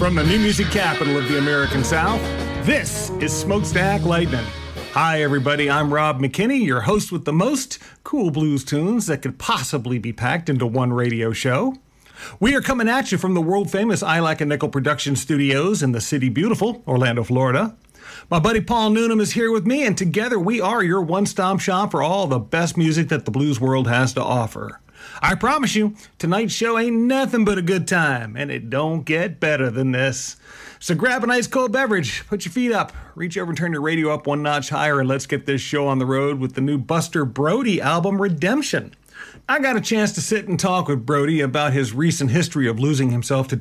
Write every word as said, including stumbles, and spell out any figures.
From the new music capital of the American South, this is Smokestack Lightning. Hi, everybody. I'm Rob McKinney, your host with the most cool blues tunes that could possibly be packed into one radio show. We are coming at you from the world-famous I Like a Nickel production studios in the city beautiful Orlando, Florida. My buddy Paul Noonan is here with me, and together we are your one-stop shop for all the best music that the blues world has to offer. I promise you, tonight's show ain't nothing but a good time, and it don't get better than this. So grab a nice cold beverage, put your feet up, reach over and turn your radio up one notch higher, and let's get this show on the road with the new Buster Brody album, Redemption. I got a chance to sit and talk with Brody about his recent history of losing himself to